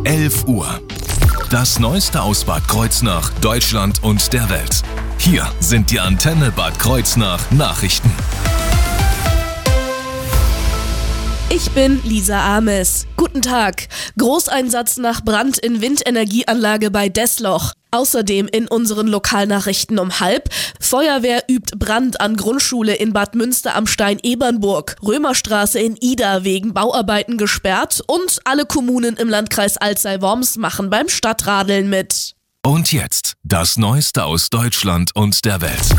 11 Uhr. Das Neueste aus Bad Kreuznach, Deutschland und der Welt. Hier sind die Antenne Bad Kreuznach Nachrichten. Ich bin Lisa Ames. Guten Tag. Großeinsatz nach Brand in Windenergieanlage bei Dessloch. Außerdem in unseren Lokalnachrichten um 12:30. Feuerwehr übt Brand an Grundschule in Bad Münster am Stein-Ebernburg. Römerstraße in Ida wegen Bauarbeiten gesperrt. Und alle Kommunen im Landkreis Alzey-Worms machen beim Stadtradeln mit. Und jetzt das Neueste aus Deutschland und der Welt.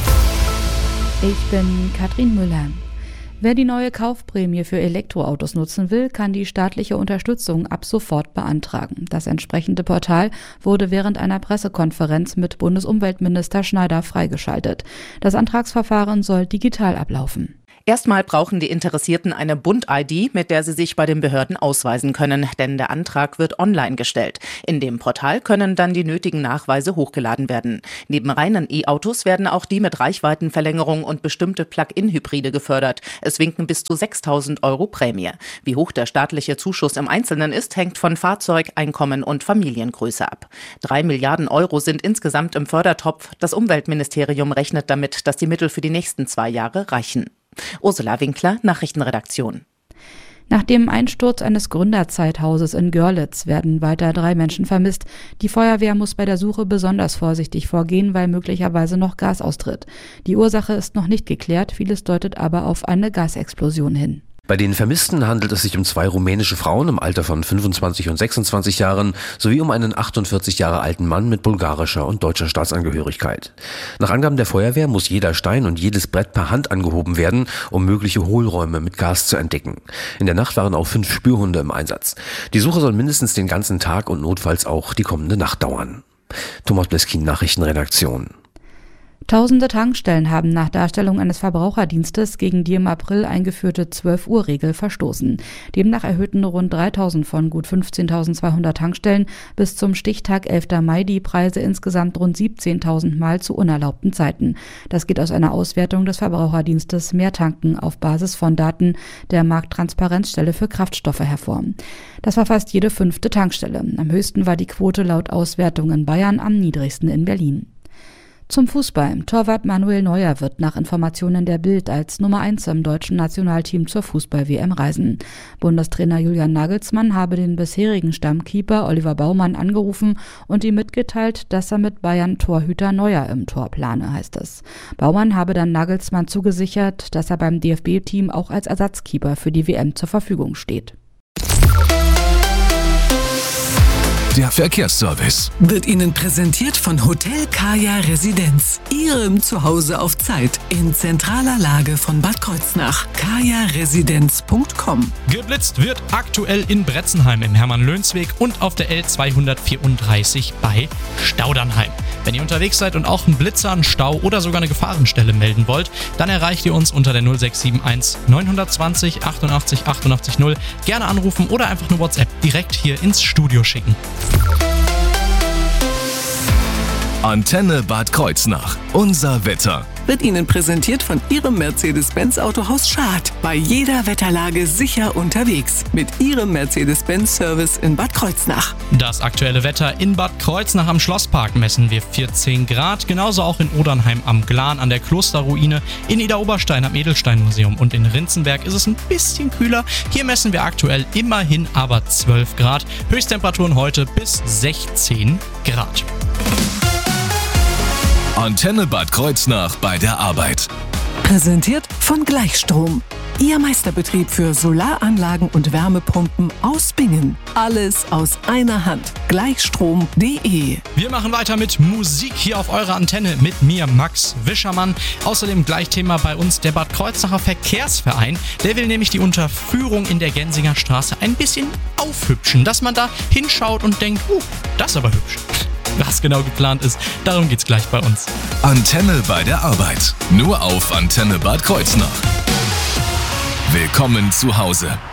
Ich bin Katrin Müller. Wer die neue Kaufprämie für Elektroautos nutzen will, kann die staatliche Unterstützung ab sofort beantragen. Das entsprechende Portal wurde während einer Pressekonferenz mit Bundesumweltminister Schneider freigeschaltet. Das Antragsverfahren soll digital ablaufen. Erstmal brauchen die Interessierten eine Bund-ID, mit der sie sich bei den Behörden ausweisen können, denn der Antrag wird online gestellt. In dem Portal können dann die nötigen Nachweise hochgeladen werden. Neben reinen E-Autos werden auch die mit Reichweitenverlängerung und bestimmte Plug-in-Hybride gefördert. Es winken bis zu 6.000 € Prämie. Wie hoch der staatliche Zuschuss im Einzelnen ist, hängt von Fahrzeug, Einkommen und Familiengröße ab. 3 Milliarden € sind insgesamt im Fördertopf. Das Umweltministerium rechnet damit, dass die Mittel für die nächsten 2 Jahre reichen. Ursula Winkler, Nachrichtenredaktion. Nach dem Einsturz eines Gründerzeithauses in Görlitz werden weiter 3 Menschen vermisst. Die Feuerwehr muss bei der Suche besonders vorsichtig vorgehen, weil möglicherweise noch Gas austritt. Die Ursache ist noch nicht geklärt, vieles deutet aber auf eine Gasexplosion hin. Bei den Vermissten handelt es sich um 2 rumänische Frauen im Alter von 25 und 26 Jahren sowie um einen 48 Jahre alten Mann mit bulgarischer und deutscher Staatsangehörigkeit. Nach Angaben der Feuerwehr muss jeder Stein und jedes Brett per Hand angehoben werden, um mögliche Hohlräume mit Gas zu entdecken. In der Nacht waren auch 5 Spürhunde im Einsatz. Die Suche soll mindestens den ganzen Tag und notfalls auch die kommende Nacht dauern. Thomas Bleskin, Nachrichtenredaktion. Tausende Tankstellen haben nach Darstellung eines Verbraucherdienstes gegen die im April eingeführte 12-Uhr-Regel verstoßen. Demnach erhöhten rund 3.000 von gut 15.200 Tankstellen bis zum Stichtag 11. Mai die Preise insgesamt rund 17.000 Mal zu unerlaubten Zeiten. Das geht aus einer Auswertung des Verbraucherdienstes Mehr Tanken auf Basis von Daten der Markttransparenzstelle für Kraftstoffe hervor. Das war fast jede 5. Tankstelle. Am höchsten war die Quote laut Auswertung in Bayern, am niedrigsten in Berlin. Zum Fußball. Torwart Manuel Neuer wird nach Informationen der Bild als Nummer 1 im deutschen Nationalteam zur Fußball-WM reisen. Bundestrainer Julian Nagelsmann habe den bisherigen Stammkeeper Oliver Baumann angerufen und ihm mitgeteilt, dass er mit Bayern-Torhüter Neuer im Tor plane, heißt es. Baumann habe dann Nagelsmann zugesichert, dass er beim DFB-Team auch als Ersatzkeeper für die WM zur Verfügung steht. Der Verkehrsservice wird Ihnen präsentiert von Hotel Kaya Residenz. Ihrem Zuhause auf Zeit in zentraler Lage von Bad Kreuznach. kajaresidenz.com. Geblitzt wird aktuell in Bretzenheim im Hermann-Löns-Weg und auf der L234 bei Staudernheim. Wenn ihr unterwegs seid und auch einen Blitzer, einen Stau oder sogar eine Gefahrenstelle melden wollt, dann erreicht ihr uns unter der 0671 920 88 88 0. Gerne anrufen oder einfach eine WhatsApp direkt hier ins Studio schicken. Antenne Bad Kreuznach. Unser Wetter. Wird Ihnen präsentiert von Ihrem Mercedes-Benz Autohaus Schad. Bei jeder Wetterlage sicher unterwegs. Mit Ihrem Mercedes-Benz-Service in Bad Kreuznach. Das aktuelle Wetter in Bad Kreuznach am Schlosspark messen wir 14 Grad. Genauso auch in Odernheim am Glan an der Klosterruine. In Idar-Oberstein am Edelsteinmuseum und in Rinzenberg ist es ein bisschen kühler. Hier messen wir aktuell immerhin aber 12 Grad. Höchsttemperaturen heute bis 16 Grad. Antenne Bad Kreuznach bei der Arbeit. Präsentiert von Gleichstrom. Ihr Meisterbetrieb für Solaranlagen und Wärmepumpen aus Bingen. Alles aus einer Hand. Gleichstrom.de. Wir machen weiter mit Musik hier auf eurer Antenne mit mir, Max Wischermann. Außerdem gleich Thema bei uns der Bad Kreuznacher Verkehrsverein. Der will nämlich die Unterführung in der Gensinger Straße ein bisschen aufhübschen. Dass man da hinschaut und denkt, das ist aber hübsch. Was genau geplant ist, darum geht's gleich bei uns. Antenne bei der Arbeit. Nur auf Antenne Bad Kreuznach. Willkommen zu Hause.